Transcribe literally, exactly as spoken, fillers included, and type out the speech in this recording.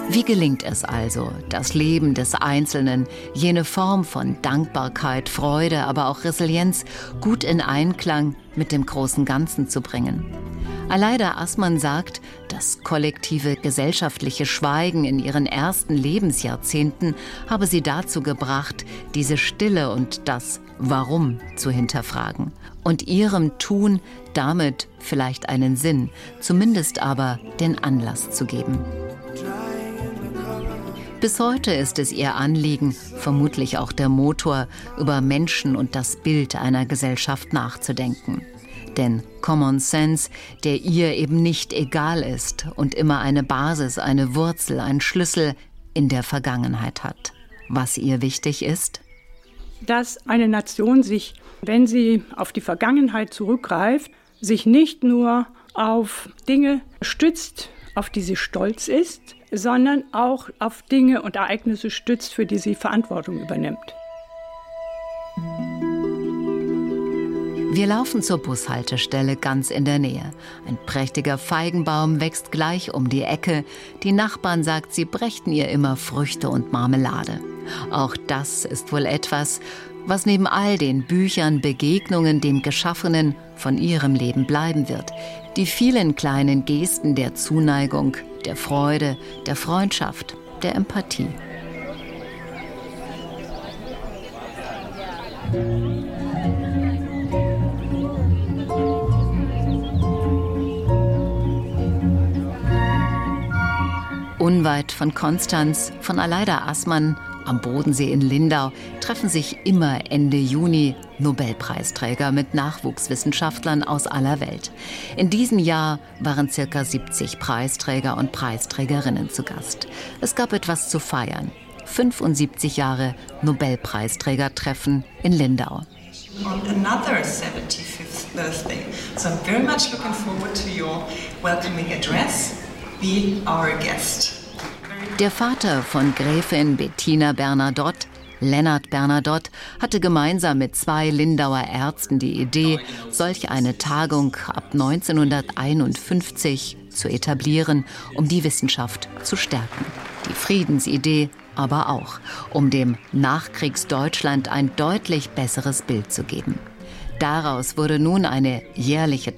Wie gelingt es also, das Leben des Einzelnen, jene Form von Dankbarkeit, Freude, aber auch Resilienz gut in Einklang mit dem großen Ganzen zu bringen? Aleida Assmann sagt, das kollektive gesellschaftliche Schweigen in ihren ersten Lebensjahrzehnten habe sie dazu gebracht, diese Stille und das Warum zu hinterfragen und ihrem Tun damit vielleicht einen Sinn, zumindest aber den Anlass zu geben. Bis heute ist es ihr Anliegen, vermutlich auch der Motor, über Menschen und das Bild einer Gesellschaft nachzudenken. Denn Common Sense, der ihr eben nicht egal ist und immer eine Basis, eine Wurzel, einen Schlüssel in der Vergangenheit hat. Was ihr wichtig ist? Dass eine Nation sich, wenn sie auf die Vergangenheit zurückgreift, sich nicht nur auf Dinge stützt, auf die sie stolz ist, sondern auch auf Dinge und Ereignisse stützt, für die sie Verantwortung übernimmt. Wir laufen zur Bushaltestelle ganz in der Nähe. Ein prächtiger Feigenbaum wächst gleich um die Ecke. Die Nachbarn sagt, sie brächten ihr immer Früchte und Marmelade. Auch das ist wohl etwas, was neben all den Büchern, Begegnungen, dem Geschaffenen von ihrem Leben bleiben wird. Die vielen kleinen Gesten der Zuneigung, der Freude, der Freundschaft, der Empathie. Unweit von Konstanz, von Aleida Assmann, am Bodensee in Lindau, treffen sich immer Ende Juni Nobelpreisträger mit Nachwuchswissenschaftlern aus aller Welt. In diesem Jahr waren ca. siebzig Preisträger und Preisträgerinnen zu Gast. Es gab etwas zu feiern. fünfundsiebzig Jahre Nobelpreisträgertreffen in Lindau. On another seventy-fifth birthday. So I'm very much looking forward to your welcoming address. Be our guest. Der Vater von Gräfin Bettina Bernadotte, Lennart Bernadotte, hatte gemeinsam mit zwei Lindauer Ärzten die Idee, solch eine Tagung ab neunzehnhunderteinundfünfzig zu etablieren, um die Wissenschaft zu stärken. Die Friedensidee aber auch, um dem Nachkriegsdeutschland ein deutlich besseres Bild zu geben. Daraus wurde nun eine jährliche